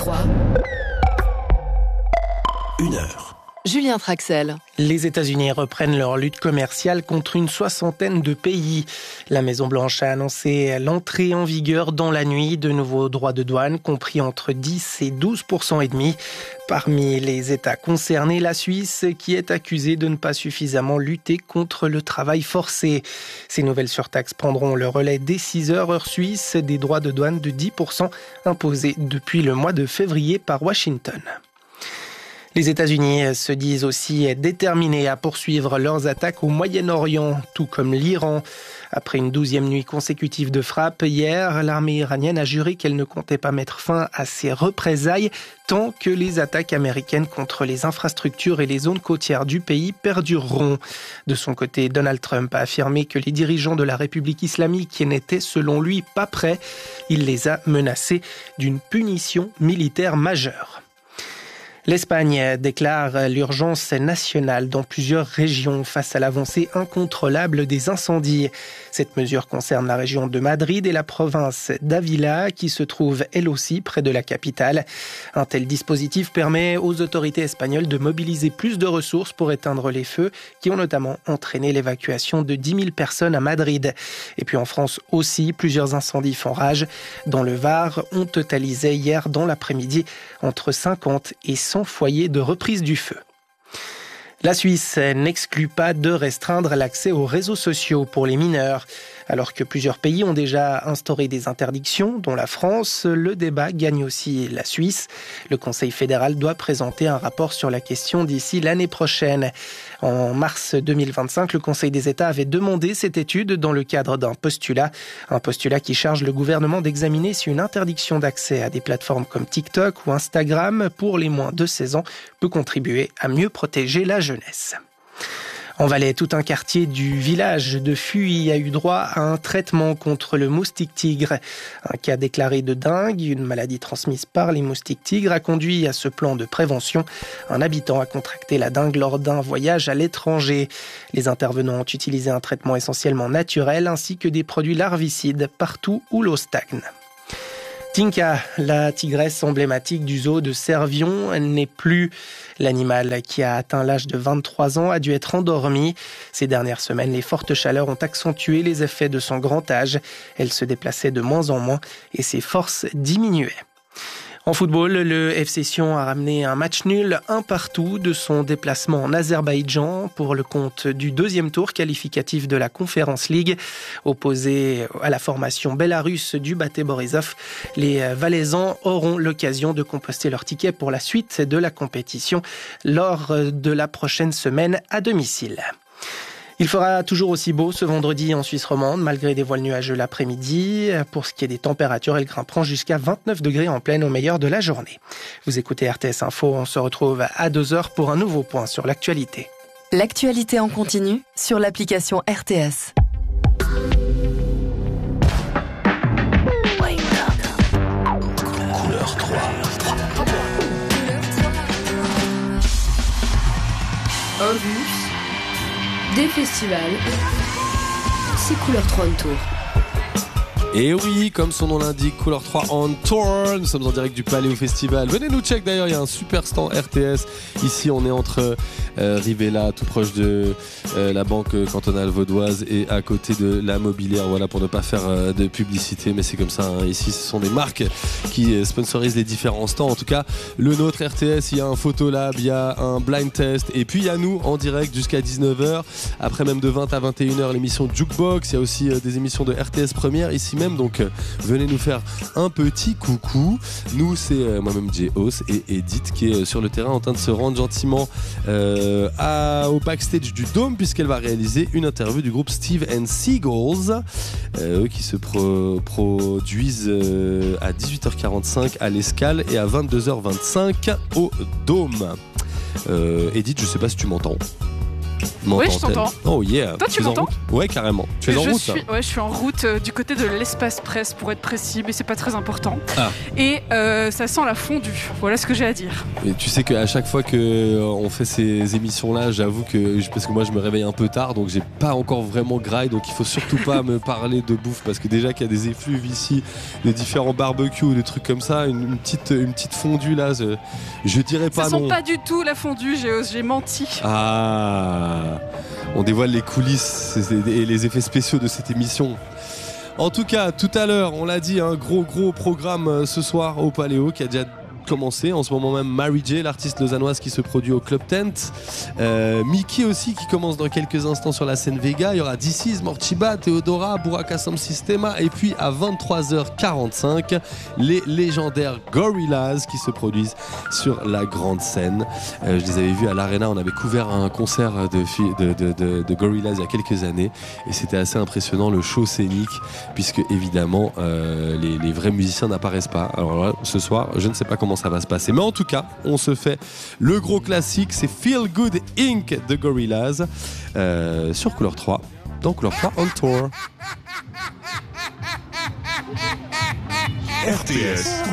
3. 1 heure. Julien Traxel. Les États-Unis reprennent leur lutte commerciale contre une soixantaine de pays. La Maison-Blanche a annoncé l'entrée en vigueur dans la nuit de nouveaux droits de douane, compris entre 10 et 12% et demi. Parmi les États concernés, la Suisse, qui est accusée de ne pas suffisamment lutter contre le travail forcé. Ces nouvelles surtaxes prendront le relais dès 6 heures heure suisse des droits de douane de 10% imposés depuis le mois de février par Washington. Les États-Unis se disent aussi déterminés à poursuivre leurs attaques au Moyen-Orient, tout comme l'Iran. Après une 12e nuit consécutive de frappes, hier, l'armée iranienne a juré qu'elle ne comptait pas mettre fin à ses représailles tant que les attaques américaines contre les infrastructures et les zones côtières du pays perdureront. De son côté, Donald Trump a affirmé que les dirigeants de la République islamique n'étaient selon lui pas prêts. Il les a menacés d'une punition militaire majeure. L'Espagne déclare l'urgence nationale dans plusieurs régions face à l'avancée incontrôlable des incendies. Cette mesure concerne la région de Madrid et la province d'Ávila qui se trouve elle aussi près de la capitale. Un tel dispositif permet aux autorités espagnoles de mobiliser plus de ressources pour éteindre les feux qui ont notamment entraîné l'évacuation de 10 000 personnes à Madrid. Et puis en France aussi, plusieurs incendies font rage. Dans le Var, on totalisait hier dans l'après-midi entre 50 et 100 foyers de reprise du feu. La Suisse n'exclut pas de restreindre l'accès aux réseaux sociaux pour les mineurs. Alors que plusieurs pays ont déjà instauré des interdictions, dont la France, le débat gagne aussi la Suisse. Le Conseil fédéral doit présenter un rapport sur la question d'ici l'année prochaine. En mars 2025, le Conseil des États avait demandé cette étude dans le cadre d'un postulat. Un postulat qui charge le gouvernement d'examiner si une interdiction d'accès à des plateformes comme TikTok ou Instagram pour les moins de 16 ans peut contribuer à mieux protéger la jeunesse. En Valais, tout un quartier du village de Fuy a eu droit à un traitement contre le moustique tigre. Un cas déclaré de dengue, une maladie transmise par les moustiques tigres, a conduit à ce plan de prévention. Un habitant a contracté la dengue lors d'un voyage à l'étranger. Les intervenants ont utilisé un traitement essentiellement naturel ainsi que des produits larvicides partout où l'eau stagne. Tinka, la tigresse emblématique du zoo de Servion, n'est plus. L'animal qui a atteint l'âge de 23 ans a dû être endormi. Ces dernières semaines, les fortes chaleurs ont accentué les effets de son grand âge. Elle se déplaçait de moins en moins et ses forces diminuaient. En football, le FC Sion a ramené un match nul 1-1 de son déplacement en Azerbaïdjan pour le compte du deuxième tour qualificatif de la Conference League. Opposé à la formation bélarusse du Bate Borisov, les Valaisans auront l'occasion de composter leur ticket pour la suite de la compétition lors de la prochaine semaine à domicile. Il fera toujours aussi beau ce vendredi en Suisse romande, malgré des voiles nuageux l'après-midi. Pour ce qui est des températures, elles grimperont jusqu'à 29 degrés en pleine au meilleur de la journée. Vous écoutez RTS Info, on se retrouve à 2h pour un nouveau point sur l'actualité. L'actualité en continu sur l'application RTS. Couleur 3. Un bus, des festivals, c'est Couleur 3 on Tour. Et oui, comme son nom l'indique, Couleur 3 on Tour. Nous sommes en direct du Paléo Festival. Venez nous check d'ailleurs, il y a un super stand RTS. Ici, on est entre Rivella, tout proche de la banque cantonale vaudoise et à côté de la Mobilière. Voilà, pour ne pas faire de publicité, mais c'est comme ça. Hein. Ici, ce sont des marques qui sponsorisent les différents stands. En tout cas, le nôtre RTS, il y a un photolab, il y a un blind test. Et puis, il y a nous en direct jusqu'à 19h. Après, même de 20 à 21h, l'émission Jukebox. Il y a aussi des émissions de RTS Première ici même, donc venez nous faire un petit coucou. Nous, c'est moi-même J-Os et Edith qui est sur le terrain en train de se rendre gentiment au backstage du Dôme, puisqu'elle va réaliser une interview du groupe Steve and Seagulls, eux qui se produisent à 18h45 à l'Escale et à 22h25 au Dôme. Edith, je sais pas si tu m'entends. Oui, je t'entends. Oh yeah. Toi, tu m'entends ? Ouais, carrément. Tu es en route, je suis en route du côté de l'Espace Presse pour être précis, mais c'est pas très important. Et ça sent la fondue. Voilà ce que j'ai à dire. Et tu sais qu'à chaque fois qu'on fait ces émissions-là, j'avoue que parce que moi je me réveille un peu tard, donc j'ai pas encore vraiment graille, donc il faut surtout pas me parler de bouffe parce que déjà qu'il y a des effluves ici, de différents barbecues ou des trucs comme ça, une petite fondue là, je dirais pas non. Ça sent pas du tout la fondue, j'ai menti. On dévoile les coulisses et les effets spéciaux de cette émission. En tout cas, tout à l'heure, on l'a dit, un gros programme ce soir au Paléo qui a déjà commencé. En ce moment même, Mary J, l'artiste lausannoise qui se produit au Club Tent. Mickey aussi qui commence dans quelques instants sur la scène Vega. Il y aura DC's, Morchiba, Theodora, Buraka Sound Systema. Et puis à 23h45, les légendaires Gorillaz qui se produisent sur la grande scène. Je les avais vus à l'Arena. On avait couvert un concert de Gorillaz il y a quelques années. Et c'était assez impressionnant, le show scénique, puisque évidemment, les vrais musiciens n'apparaissent pas. Alors là, ce soir, je ne sais pas comment ça va se passer. Mais en tout cas, on se fait le gros classique, c'est Feel Good Inc. de Gorillaz sur Couleur 3, dans Couleur 3 on Tour. RTS